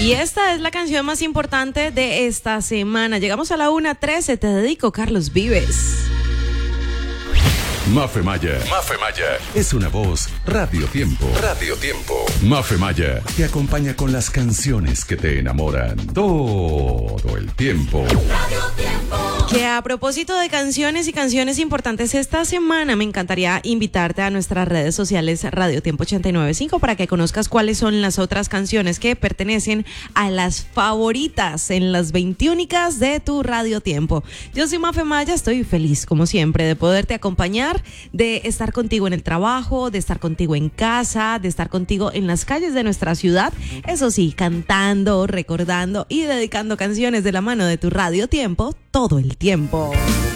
Y esta es la canción más importante de esta semana. Llegamos a la 1:13. Te dedico, Carlos Vives. Mafe Maya. Mafe Maya. Es una voz Radio Tiempo. Radio Tiempo. Mafe Maya te acompaña con las canciones que te enamoran todo el tiempo. Radio Tiempo. Que a propósito de canciones y canciones importantes esta semana, me encantaría invitarte a nuestras redes sociales Radio Tiempo 89.5 para que conozcas cuáles son las otras canciones que pertenecen a las favoritas en las 21 de tu Radio Tiempo. Yo soy Mafe Maya, estoy feliz como siempre de poderte acompañar, de estar contigo en el trabajo, de estar contigo en casa, de estar contigo en las calles de nuestra ciudad. Eso sí, cantando, recordando y dedicando canciones de la mano de tu Radio Tiempo todo el tiempo.